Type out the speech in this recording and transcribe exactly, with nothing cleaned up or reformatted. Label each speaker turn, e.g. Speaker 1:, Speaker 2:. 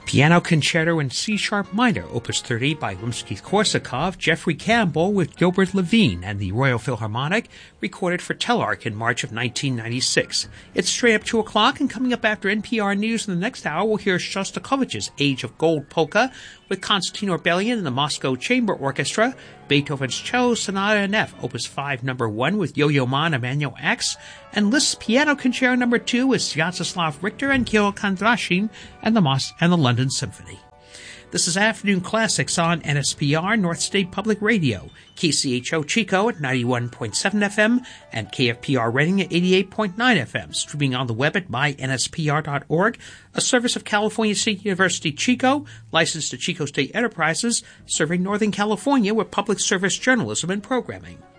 Speaker 1: Piano Concerto in C-sharp minor, Opus thirty by Rimsky-Korsakov, Jeffrey Campbell with Gilbert Levine and the Royal Philharmonic, recorded for Telarc in March of nineteen ninety-six. It's straight up two o'clock, and coming up after N P R News in the next hour, we'll hear Shostakovich's Age of Gold Polka with Konstantin Orbelian and the Moscow Chamber Orchestra, Beethoven's Cello Sonata in F, Opus five number one with Yo-Yo Ma and Emmanuel X, and Liszt's Piano Concerto number two with Sviatoslav Richter and Kirill Kondrashin and the Mos- and the London Symphony. This is Afternoon Classics on N S P R, North State Public Radio, K C H O Chico at ninety-one point seven F M, and K F P R Reading at eighty-eight point nine F M, streaming on the web at my N S P R dot org, a service of California State University Chico, licensed to Chico State Enterprises, serving Northern California with public service journalism and programming.